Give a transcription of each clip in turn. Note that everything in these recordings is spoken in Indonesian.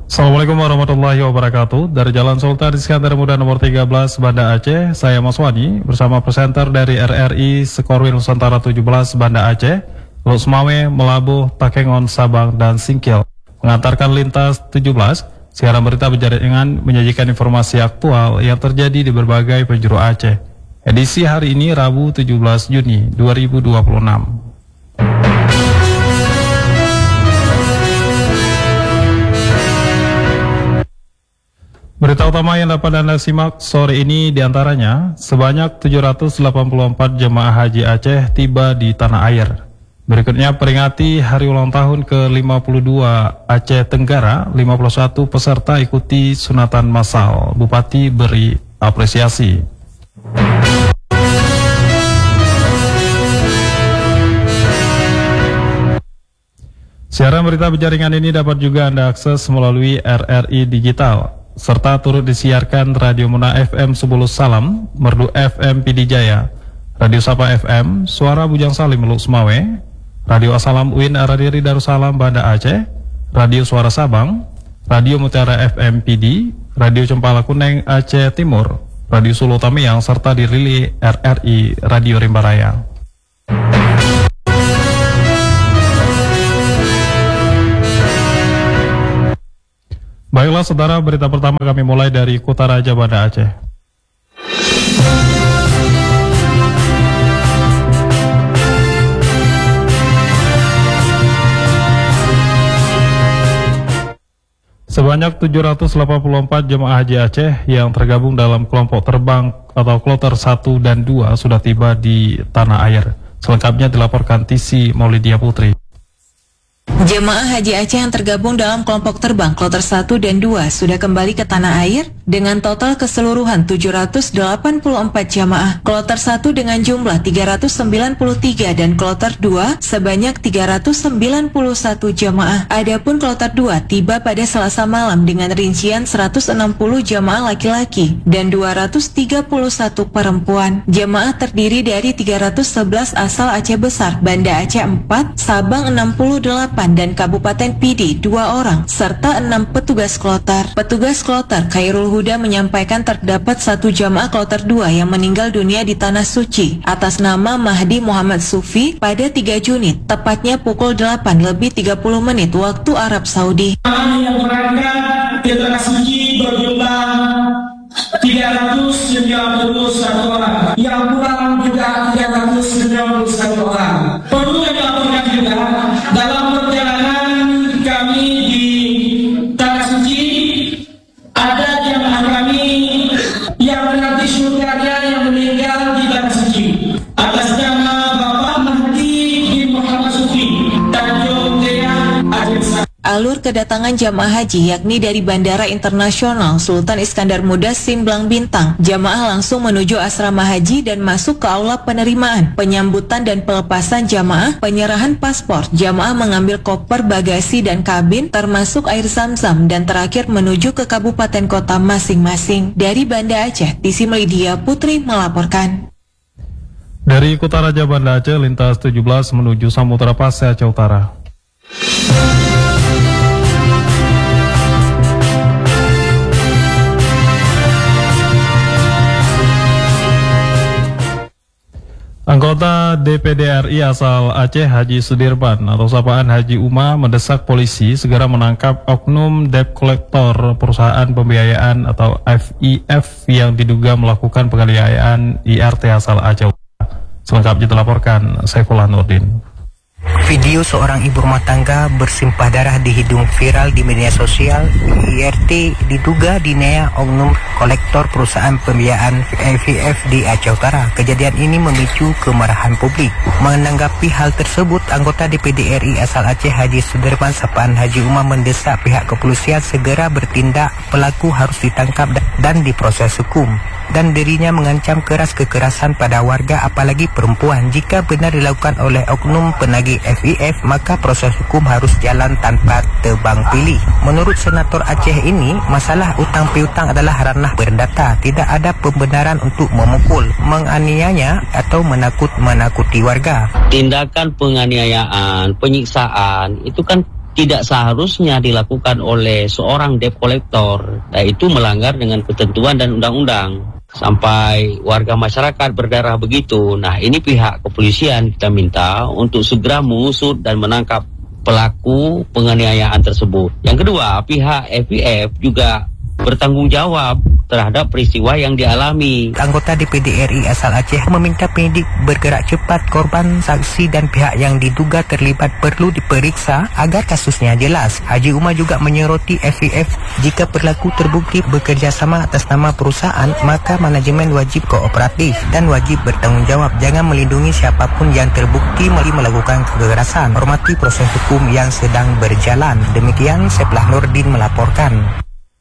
Assalamualaikum warahmatullahi wabarakatuh. Dari Jalan Sultan Iskandar Muda nomor 13 Banda Aceh, saya Mas Wani bersama presenter dari RRI Sekorwil Nusantara 17 Banda Aceh, Lusmawe, Melabuh, Takengon, Sabang, dan Singkil mengantarkan lintas 17. Siaran berita berjaringan menyajikan informasi aktual yang terjadi di berbagai penjuru Aceh. Edisi hari ini Rabu 17 Juni 2026. Berita utama yang dapat Anda simak sore ini diantaranya, sebanyak 784 jemaah haji Aceh tiba di tanah air. Berikutnya peringati hari ulang tahun ke-52 Aceh Tenggara, 51 peserta ikuti sunatan massal, Bupati beri apresiasi. Siaran berita berjaringan ini dapat juga Anda akses melalui RRI Digital, serta turut disiarkan Radio Muna FM Subulus Salam, Merdu FM Pidijaya, Radio Sapa FM, Suara Bujang Salim Lusmawe, Radio Asalam UIN Aradiri Darussalam Banda Aceh, Radio Suara Sabang, Radio Mutiara FM PD, Radio Cempala Kuneng Aceh Timur, Radio Sulu Tamiang, serta dirilis RRI Radio Rimbaraya. Baiklah saudara, berita pertama kami mulai dari Kutaraja Banda Aceh. Sebanyak 784 jemaah haji Aceh yang tergabung dalam kelompok terbang atau kloter 1 dan 2 sudah tiba di tanah air. Selengkapnya dilaporkan Tisi Maulidia Putri. Jemaah haji Aceh yang tergabung dalam kelompok terbang kloter 1 dan 2 sudah kembali ke tanah air dengan total keseluruhan 784 jemaah. Kloter 1 dengan jumlah 393 dan kloter 2 sebanyak 391 jemaah. Adapun kloter 2 tiba pada Selasa malam dengan rincian 160 jemaah laki-laki dan 231 perempuan. Jemaah terdiri dari 311 asal Aceh Besar, Banda Aceh 4, Sabang 68 dan Kabupaten Pidi 2 orang, serta 6 petugas kloter. Petugas kloter Khairul Huda menyampaikan terdapat 1 jamaah kloter 2 yang meninggal dunia di Tanah Suci atas nama Mahdi Muhammad Sufi pada 3 Juni, tepatnya pukul 8:30 waktu Arab Saudi. Yang berangkat ke Tanah Suci berjumlah 391 orang, yang pulang juga 391 orang. Perlu dilaporkan juga dalam perjalanan kami di Tanah Suci ada jamaah kami yang menanti surganya yang meninggal di Tanah Suci atas nama Bapak Mahdi bin Muhammad Sufi, Tanjung Jaya, Aceh. Alur kedatangan jamaah haji yakni dari Bandara Internasional Sultan Iskandar Muda Simblang Bintang. Jamaah langsung menuju asrama haji dan masuk ke aula penerimaan, penyambutan dan pelepasan jamaah, penyerahan paspor. Jamaah mengambil koper, bagasi dan kabin termasuk air zam-zam dan terakhir menuju ke kabupaten kota masing-masing. Dari Banda Aceh, Tisi Melidia Putri melaporkan. Dari Kutaraja Banda Aceh, lintas 17 menuju Samudra Pasir Aceh Utara. Anggota DPD RI asal Aceh Haji Sudirman atau sapaan Haji Uma mendesak polisi segera menangkap oknum debt collector perusahaan pembiayaan atau FIF yang diduga melakukan penganiayaan IRT asal Aceh. Selengkapnya dilaporkan Saifullah Nurdin. Video seorang ibu rumah tangga bersimpah darah di hidung viral di media sosial. IRT diduga dinea oknum kolektor perusahaan pembiayaan FIF di Aceh Utara. Kejadian ini memicu kemarahan publik. Menanggapi hal tersebut, anggota DPD RI asal Aceh Haji Sudirman sapaan Haji Umar mendesak pihak kepolisian segera bertindak. Pelaku harus ditangkap dan diproses hukum. Dan dirinya mengancam keras kekerasan pada warga apalagi perempuan. Jika benar dilakukan oleh oknum penagih FIF, maka proses hukum harus jalan tanpa tebang pilih. Menurut Senator Aceh ini, masalah utang piutang adalah ranah perdata. Tidak ada pembenaran untuk memukul, menganiaya atau menakut-menakuti warga. Tindakan penganiayaan, penyiksaan itu kan tidak seharusnya dilakukan oleh seorang debt collector. Nah, itu melanggar dengan ketentuan dan undang-undang. Sampai warga masyarakat berdarah begitu. Nah, ini pihak kepolisian kita minta untuk segera mengusut dan menangkap pelaku penganiayaan tersebut. Yang kedua, pihak FIF juga bertanggung jawab terhadap peristiwa yang dialami. Anggota DPD RI asal Aceh meminta penyidik bergerak cepat, korban, saksi dan pihak yang diduga terlibat perlu diperiksa agar kasusnya jelas. Haji Umar juga menyoroti FIF jika perilaku terbukti bekerja sama atas nama perusahaan, maka manajemen wajib kooperatif dan wajib bertanggung jawab. Jangan melindungi siapapun yang terbukti melakukan kekerasan. Hormati proses hukum yang sedang berjalan. Demikian Seplah Nurdin melaporkan.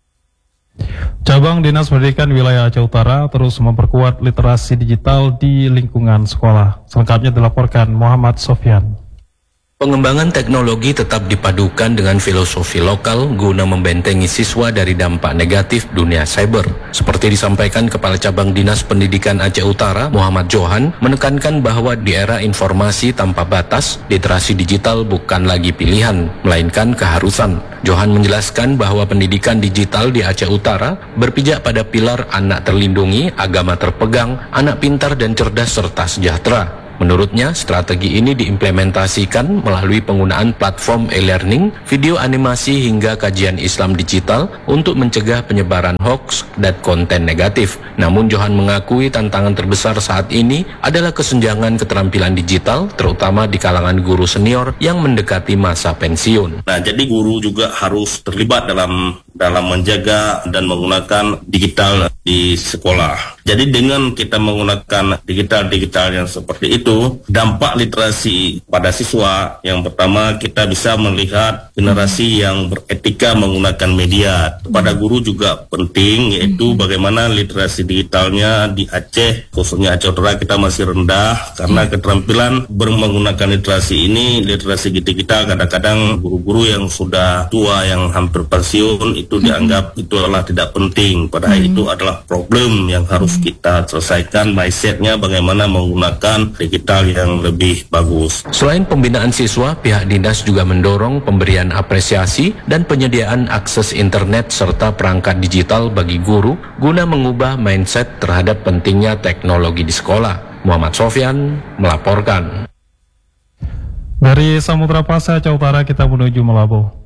Cabang Dinas Pendidikan Wilayah Aceh Utara terus memperkuat literasi digital di lingkungan sekolah. Selengkapnya dilaporkan Muhammad Sofyan. Pengembangan teknologi tetap dipadukan dengan filosofi lokal guna membentengi siswa dari dampak negatif dunia cyber. Seperti disampaikan Kepala Cabang Dinas Pendidikan Aceh Utara, Muhammad Johan, menekankan bahwa di era informasi tanpa batas, literasi digital bukan lagi pilihan, melainkan keharusan. Johan menjelaskan bahwa pendidikan digital di Aceh Utara berpijak pada pilar anak terlindungi, agama terpegang, anak pintar dan cerdas serta sejahtera. Menurutnya, strategi ini diimplementasikan melalui penggunaan platform e-learning, video animasi hingga kajian Islam digital untuk mencegah penyebaran hoax dan konten negatif. Namun Johan mengakui tantangan terbesar saat ini adalah kesenjangan keterampilan digital, terutama di kalangan guru senior yang mendekati masa pensiun. Nah, jadi guru juga harus terlibat dalam menjaga dan menggunakan digital di sekolah. Jadi dengan kita menggunakan digital yang seperti itu, dampak literasi pada siswa yang pertama kita bisa melihat generasi yang beretika menggunakan media. Pada guru juga penting, yaitu bagaimana literasi digitalnya di Aceh, khususnya Aceh Utara kita masih rendah karena keterampilan menggunakan literasi digital kadang-kadang guru-guru yang sudah tua yang hampir pensiun itu dianggap itu adalah tidak penting. Padahal itu adalah problem yang harus kita selesaikan, mindsetnya bagaimana menggunakan digital yang lebih bagus. Selain pembinaan siswa, pihak dinas juga mendorong pemberian apresiasi dan penyediaan akses internet serta perangkat digital bagi guru guna mengubah mindset terhadap pentingnya teknologi di sekolah. Muhammad Sofyan melaporkan. Dari Samudra Pasai Aceh Utara kita menuju Melabuh.